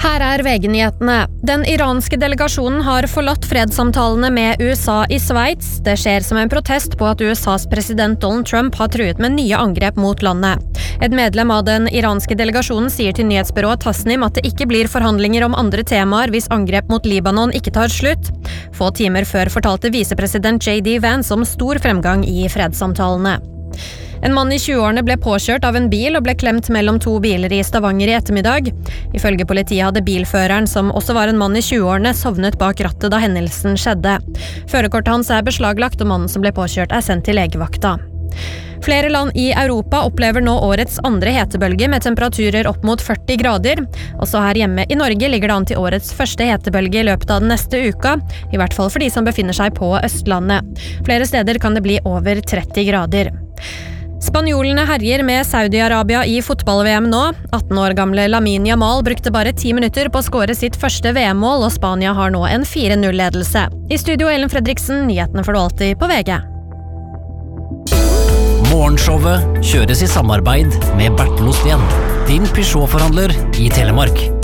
Her VG-nyhetene. Den iranske delegasjonen har forlatt fredssamtalene med USA i Sveits. Det skjer som en protest på at USAs president Donald Trump har truet med nye angrep mot landet. Et medlem av den iranske delegasjonen sier til nyhetsbyrået Tasnim at det ikke blir forhandlinger om andre temaer hvis angrep mot Libanon ikke tar slutt. Få timer før fortalte visepresident J.D. Vance om stor fremgang i fredssamtalene. En mann i 20-årene ble påkjørt av en bil og ble klemt mellom to biler i Stavanger i ettermiddag. Ifølge politiet hadde bilføreren, som også var en mann i 20-årene, sovnet bak rattet da hendelsen skjedde. Førerkortet hans beslaglagt, og mannen som ble påkjørt sendt til legevakta. Flere land i Europa opplever nå årets andre hetebølge med temperaturer opp mot 40 grader. Også her hjemme i Norge ligger det an til årets første hetebølge i løpet av den neste uka, i hvert fall for de som befinner seg på Østlandet. Flere steder kan det bli over 30 grader. Spanjolene herjer med Saudi-Arabia i fotball-VM nå. 18 år gamle Lamine Yamal brukte bare 10 minutter på å skåre sitt første VM-mål, og Spania har nå en 4-0-ledelse. I studio Ellen Fredriksen, nyhetene får du alltid på VG. Morgenshowet kjøres i samarbeid med Bertel Osten, din Peugeot-forhandler i Telemark.